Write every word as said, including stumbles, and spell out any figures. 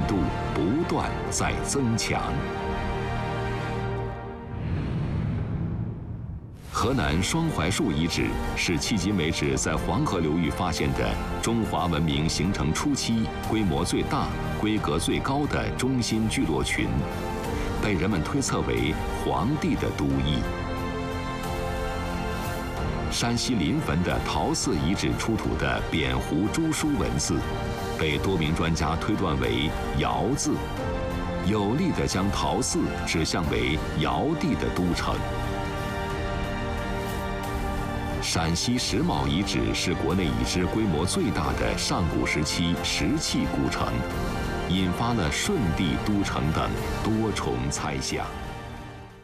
度不断在增强。河南双槐树遗址是迄今为止在黄河流域发现的中华文明形成初期规模最大、规格最高的中心聚落群，被人们推测为黄帝的都邑。山西临汾的陶寺遗址出土的扁壶朱书文字，被多名专家推断为尧字，有力地将陶寺指向为尧帝的都城。陕西石峁遗址是国内已知规模最大的上古时期石器古城，引发了舜帝都城等多重猜想。